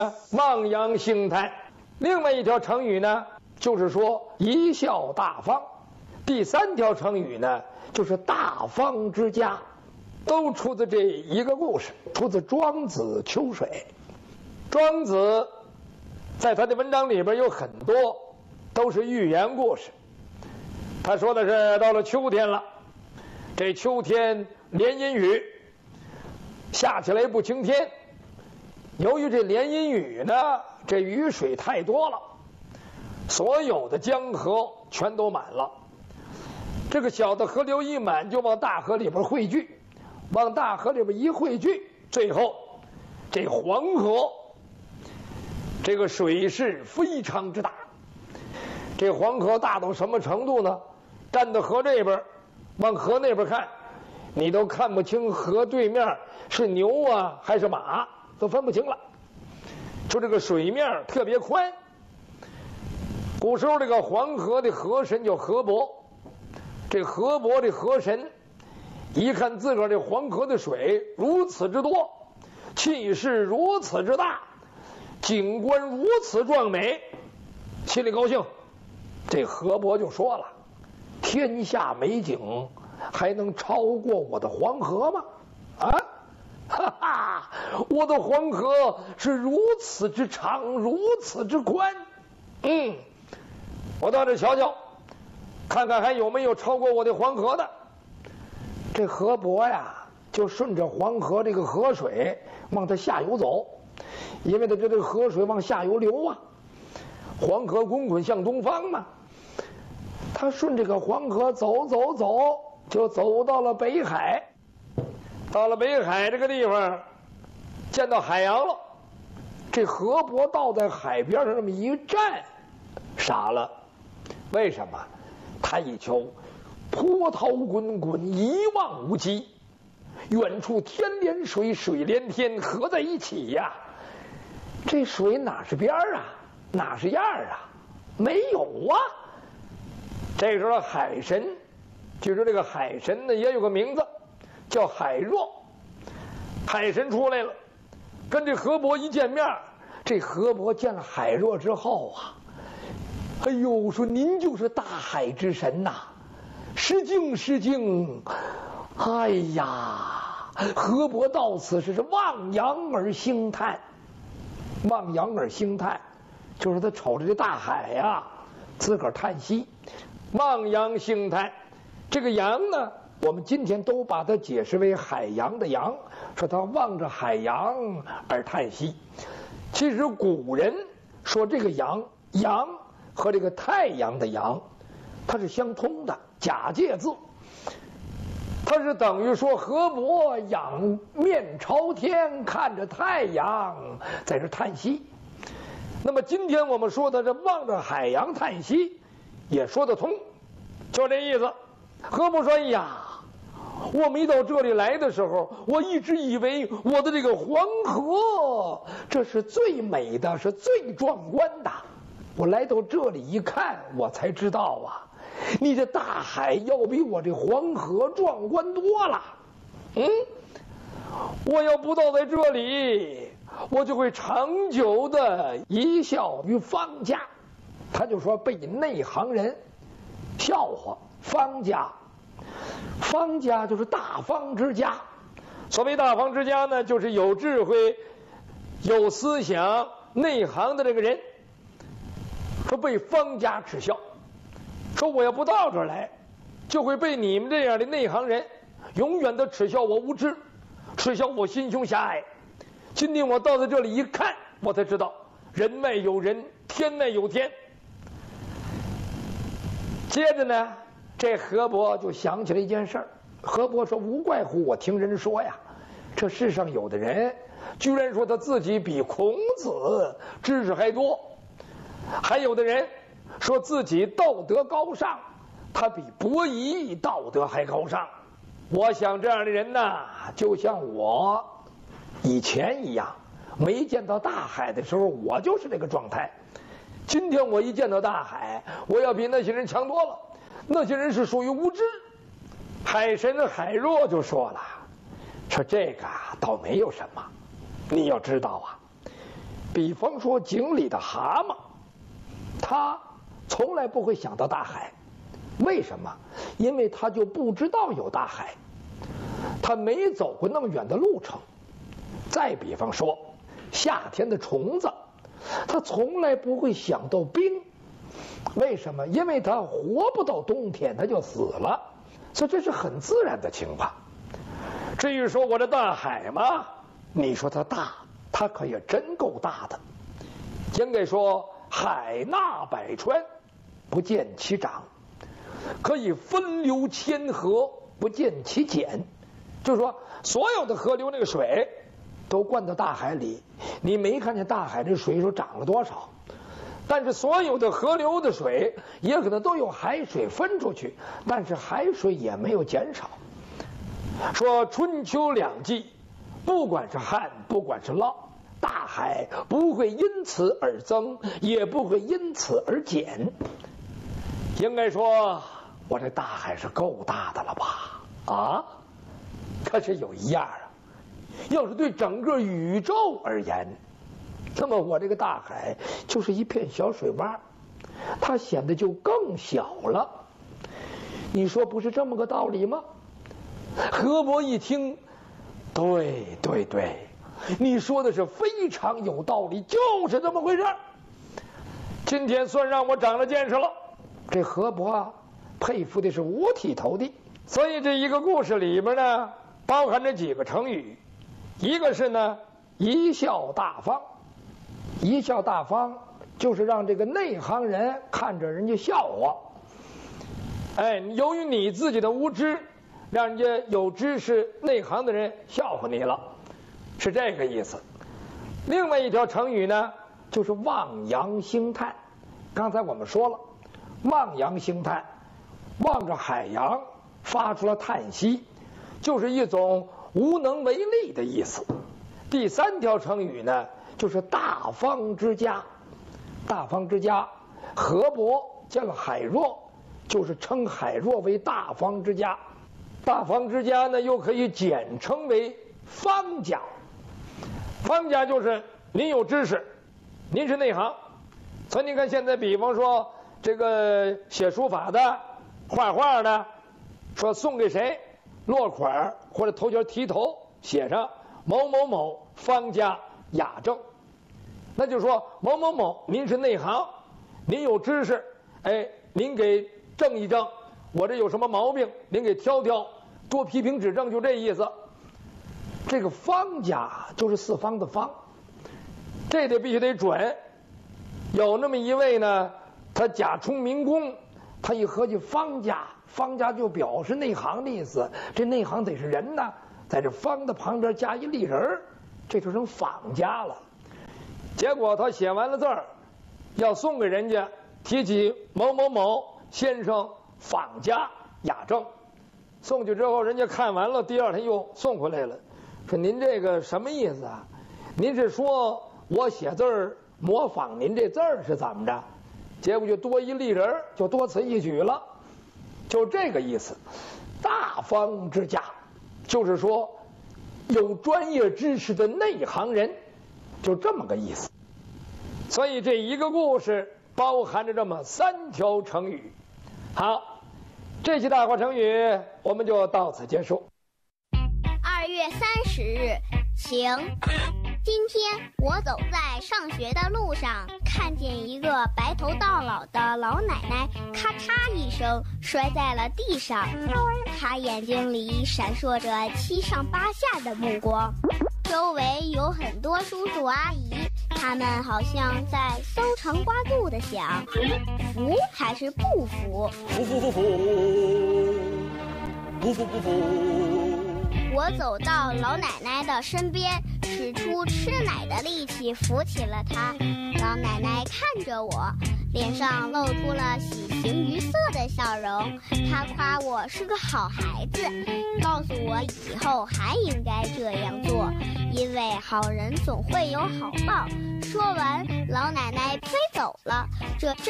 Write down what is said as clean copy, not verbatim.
望洋兴泰。另外一条成语呢，就是说贻笑大方。第三条成语呢，就是大方之家，都出自这一个故事，出自庄子《秋水》。庄子在他的文章里边有很多都是寓言故事。他说的是到了秋天了，这秋天连阴雨，下起来不晴天。由于这连阴雨呢，这雨水太多了，所有的江河全都满了。这个小的河流一满，就往大河里边汇聚，往大河里边一汇聚，最后这黄河这个水势非常之大。这黄河大到什么程度呢？站到河这边，往河那边看，你都看不清河对面是牛啊还是马，都分不清了。就这个水面特别宽。古时候这个黄河的河神叫河伯，这河伯的河神一看自个儿这黄河的水如此之多，气势如此之大，景观如此壮美，心里高兴。这河伯就说了，天下美景还能超过我的黄河吗？啊，哈哈，我的黄河是如此之长，如此之宽。我到这瞧瞧，看看还有没有超过我的黄河的。这河伯呀，就顺着黄河这个河水往它下游走，因为它这个河水往下游流啊，黄河滚滚向东方嘛。他顺这个黄河走，就走到了北海。到了北海这个地方，见到海洋了。这河伯倒在海边上这么一站，傻了。为什么？他一瞧，波涛滚滚，一望无际，远处天连水，水连天，合在一起呀。这水哪是边啊，哪是样啊？没有啊。这时候海神，据说这个海神呢也有个名字，叫海若。海神出来了，跟这河伯一见面，这河伯见了海若之后啊，哎呦，说您就是大海之神呐，失敬失敬。哎呀，河伯到此是望洋而兴叹。望洋而兴叹，就是他瞅着这大海呀，自个儿叹息。望洋兴叹，这个洋呢，我们今天都把它解释为海洋的洋，说他望着海洋而叹息。其实古人说这个洋和这个太阳的阳，它是相通的，假借字。它是等于说河伯仰面朝天，看着太阳在这叹息。那么今天我们说的这望着海洋叹息也说得通，就这意思。河伯说，哎呀，我没到这里来的时候，我一直以为我的这个黄河这是最美的，是最壮观的。我来到这里一看，我才知道啊，你这大海要比我这黄河壮观多了。我要不到在这里，我就会长久的贻笑于方家。他就说被内行人笑话方家。方家就是大方之家。所谓大方之家呢，就是有智慧、有思想、内行的这个人。说被方家耻笑，说我要不到这儿来，就会被你们这样的内行人永远的耻笑我无知，耻笑我心胸狭隘。今天我到在这里一看，我才知道人外有人，天外有天。接着呢，这河伯就想起了一件事儿。河伯说，无怪乎我听人说呀，这世上有的人居然说他自己比孔子知识还多，还有的人说自己道德高尚，他比伯夷道德还高尚。我想这样的人呢，就像我以前一样，没见到大海的时候，我就是这个状态。今天我一见到大海，我要比那些人强多了。那些人是属于无知。海神海若就说了，说这个倒没有什么，你要知道啊， 比方说井里的蛤蟆，它从来不会想到大海，为什么？因为它就不知道有大海，它没走过那么远的路程。再比方说夏天的虫子，它从来不会想到冰，为什么？因为它活不到冬天，它就死了。所以这是很自然的情况。至于说我的大海嘛，你说它大，它可也真够大的。应该说海纳百川，不见其长，可以分流千河，不见其减。就是说所有的河流那个水都灌到大海里，你没看见大海这水说涨了多少，但是所有的河流的水也可能都有海水分出去，但是海水也没有减少。说春秋两季，不管是旱不管是涝，大海不会因此而增，也不会因此而减。应该说我这大海是够大的了吧？啊，可是有一样啊，要是对整个宇宙而言，那么我这个大海就是一片小水洼，它显得就更小了。你说不是这么个道理吗？河伯一听，对对对，你说的是非常有道理，就是这么回事。今天算让我长了见识了。这河伯啊，佩服的是五体投地。所以这一个故事里边呢，包含着几个成语，一个是呢贻笑大方。贻笑大方就是让这个内行人看着人家笑话。哎，由于你自己的无知，让人家有知识内行的人笑话你了，是这个意思。另外一条成语呢，就是望洋兴叹。刚才我们说了，望洋兴叹，望着海洋发出了叹息，就是一种无能为力的意思。第三条成语呢，就是大方之家。大方之家，河伯见了海若，就是称海若为大方之家。大方之家呢，又可以简称为方家。方家就是您有知识，您是内行。所以你看现在比方说这个写书法的、画画的，说送给谁，落款或者头前提头写上某某某方家雅正，那就是说某某某您是内行，您有知识，哎，您给正一正，我这有什么毛病您给挑挑，多批评指正，就这意思。这个方家就是四方的方，这得必须得准。有那么一位呢，他假充民工，他一合计方家，方家就表示内行的意思，这内行得是人呢，在这方的旁边加一立人，这就成坊家了。结果他写完了字儿，要送给人家，提起某某某先生坊家雅正，送去之后，人家看完了，第二天又送回来了，说您这个什么意思啊？您是说我写字儿模仿您这字儿是怎么着？结果就多一立人，就多此一举了，就这个意思。大方之家，就是说有专业知识的内行人，就这么个意思。所以这一个故事包含着这么三条成语。好，这期大话成语我们就到此结束。 2月30日，晴。今天我走在上学的路上，看见一个白头到老的老奶奶咔嚓一声摔在了地上，她眼睛里闪烁着七上八下的目光，周围有很多叔叔阿姨，他们好像在搜肠刮肚的想，服还是不服？ 服服服服，不服不服。 我走到老奶奶的身边，使出吃奶的力气扶起了她。老奶奶看着我，脸上露出了喜形于色的笑容。她夸我是个好孩子，告诉我以后还应该这样做，因为好人总会有好报。说完，老奶奶飞走了。这